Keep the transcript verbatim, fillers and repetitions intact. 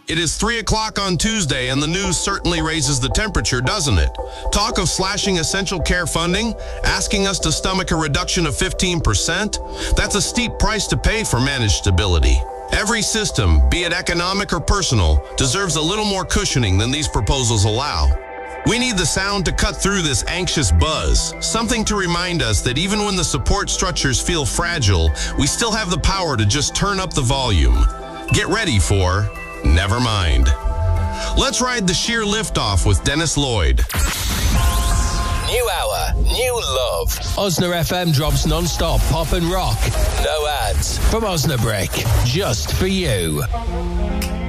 It is three o'clock on Tuesday, and the news certainly raises the temperature, doesn't it? Talk of slashing essential care funding, asking us to stomach a reduction of fifteen percent? That's a steep price to pay for managed stability. Every system, be it economic or personal, deserves a little more cushioning than these proposals allow. We need the sound to cut through this anxious buzz, something to remind us that even when the support structures feel fragile, we still have the power to just turn up the volume. Get ready for Never Mind. Let's ride the sheer liftoff with Dennis Lloyd. New hour, new love. Osna F M drops non-stop pop and rock. No ads from Osnabrick, just for you.